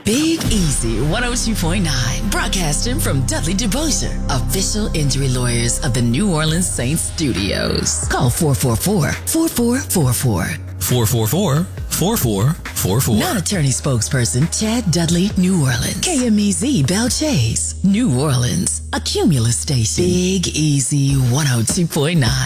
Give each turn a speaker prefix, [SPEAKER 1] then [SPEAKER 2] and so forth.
[SPEAKER 1] Big Easy 102.9, broadcasting from Dudley DeBosier, official injury lawyers of the New Orleans Saints studios. Call 444-4444.
[SPEAKER 2] 444-4444.
[SPEAKER 1] Non-attorney spokesperson Chad Dudley, New Orleans. KMEZ Belle Chase, New Orleans. A Cumulus station. Big Easy 102.9.